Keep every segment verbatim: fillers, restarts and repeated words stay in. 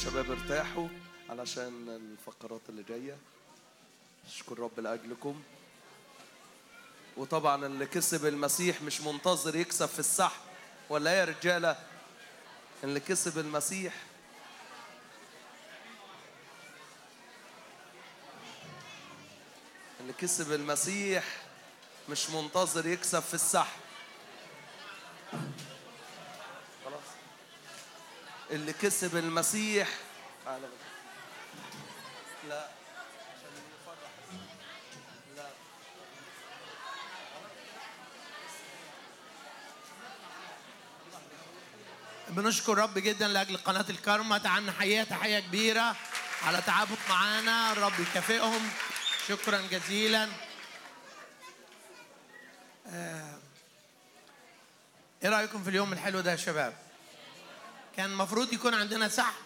الشباب ارتاحوا علشان الفقرات اللي جاية. اشكر رب لأجلكم. وطبعا اللي كسب المسيح مش منتظر يكسب في السحب، ولا ايه يا رجالة؟ اللي كسب المسيح اللي كسب المسيح مش منتظر يكسب في السحب. خلاص، اللي كسب المسيح لا بنشكر رب جدا لاجل قناه الكارما. تعالوا نحييها تحيه كبيره على تعبهم معانا، الرب يكافئهم. شكرا جزيلا. آه. ايه رايكم في اليوم الحلو ده يا شباب؟ كان المفروض يكون عندنا سحب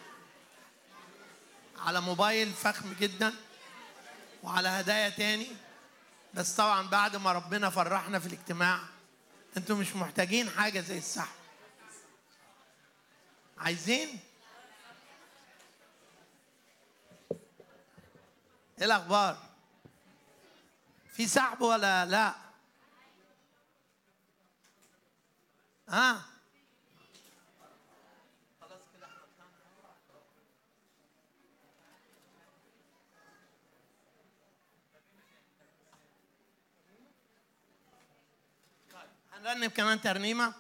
على موبايل فخم جدا وعلى هدايا تاني، بس طبعا بعد ما ربنا فرحنا في الاجتماع انتوا مش محتاجين حاجه زي السحب. عايزين ايه الاخبار؟ في سحب ولا لا؟ ها خلاص كده احنا هنرنم كمان ترنيمه.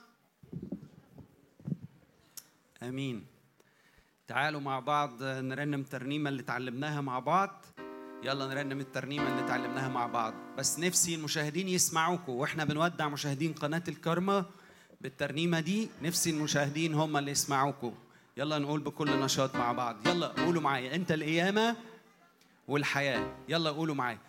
امين. تعالوا مع بعض نرنم ترنيمه اللي تعلمناها مع بعض. يلا نرنم الترنيمه اللي تعلمناها مع بعض. بس نفسي المشاهدين يسمعوكم واحنا بنودع مشاهدين قناه الكارما بالترنيمه دي. نفسي المشاهدين هم اللي يسمعوكم. يلا نقول بكل نشاط مع بعض. يلا قولوا معايا: انت القيامه والحياه. يلا قولوا معايا: